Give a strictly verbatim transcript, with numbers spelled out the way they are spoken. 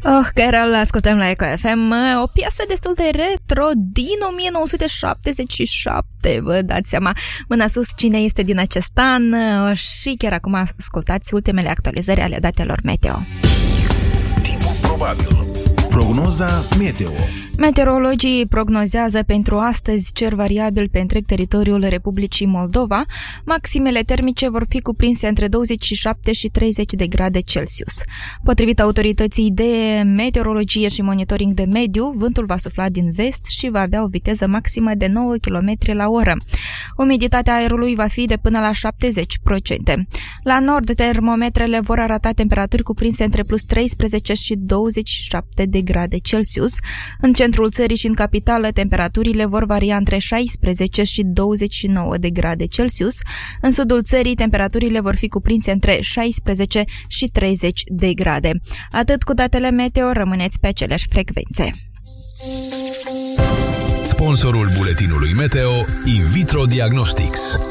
Oh, Carol, ascultăm la Eco F M o piesă destul de retro din o mie nouă sute șaptezeci și șapte. Vă dați seama, mâna sus, cine este din acest an. Și chiar acum ascultați ultimele actualizări ale datelor meteo. Timpul probabil. Prognoza meteo. Meteorologii prognozează pentru astăzi cer variabil pe întreg teritoriul Republicii Moldova. Maximele termice vor fi cuprinse între douăzeci și șapte și treizeci de grade Celsius. Potrivit autorității de meteorologie și monitoring de mediu, vântul va sufla din vest și va avea o viteză maximă de nouă kilometri la oră. Umiditatea aerului va fi de până la șaptezeci la sută. La nord, termometrele vor arata temperaturi cuprinse între plus treisprezece și douăzeci și șapte de grade Celsius. În centrul țării și în capitală, temperaturile vor varia între șaisprezece și douăzeci și nouă de grade Celsius. În sudul țării, temperaturile vor fi cuprinse între șaisprezece și treizeci de grade. Atât cu datele meteo, rămâneți pe aceleași frecvențe. Sponsorul buletinului meteo, In Vitro Diagnostics.